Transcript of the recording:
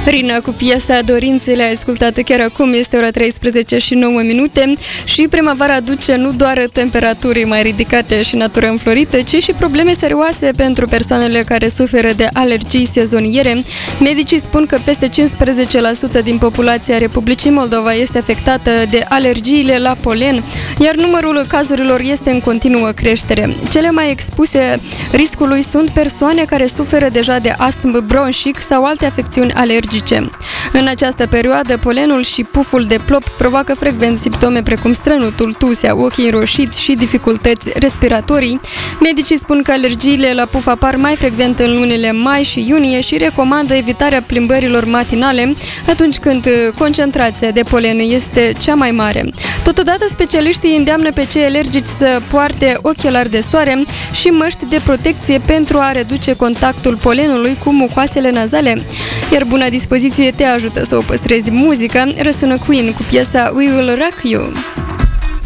Rina cu piesa Dorințele, ascultată chiar acum, este ora 13 și 9 minute și primăvara aduce nu doar temperaturi mai ridicate și natură înflorită, ci și probleme serioase pentru persoanele care suferă de alergii sezoniere. Medicii spun că peste 15% din populația Republicii Moldova este afectată de alergiile la polen, iar numărul cazurilor este în continuă creștere. Cele mai expuse riscului sunt persoane care suferă deja de astm bronșic sau alte afecțiuni alergice. În această perioadă, polenul și puful de plop provoacă frecvent simptome precum strănutul, tusea, ochii înroșiți și dificultăți respiratorii. Medicii spun că alergiile la puf apar mai frecvent în lunile mai și iunie și recomandă evitarea plimbărilor matinale atunci când concentrația de polen este cea mai mare. Totodată, specialiștii îndeamnă pe cei alergici să poarte ochelari de soare și măști de protecție pentru a reduce contactul polenului cu mucoasele nazale. Iar buna dispoziție te ajută să o păstrezi. Muzica răsună Queen cu piesa We Will Rock You.